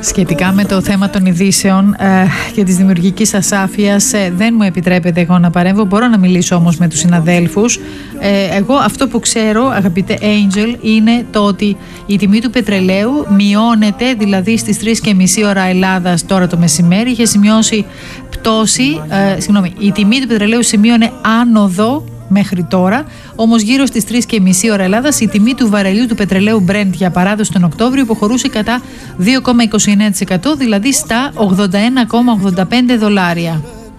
Σχετικά με το θέμα των ειδήσεων και της δημιουργικής ασάφειας, δεν μου επιτρέπεται εγώ να παρέμβω. Μπορώ να μιλήσω όμως με τους συναδέλφους. Εγώ αυτό που ξέρω, αγαπητέ Angel, είναι το ότι η τιμή του πετρελαίου μειώνεται, δηλαδή στις 3:30 ώρα Ελλάδας τώρα το μεσημέρι είχε σημειώσει πτώση, η τιμή του πετρελαίου σημείωνε άνοδο μέχρι τώρα, όμως γύρω στις 3:30 ώρα Ελλάδας η τιμή του βαρελιού του πετρελαίου Brent για παράδοση τον Οκτώβριο υποχωρούσε κατά 2,29%, δηλαδή στα $81,85.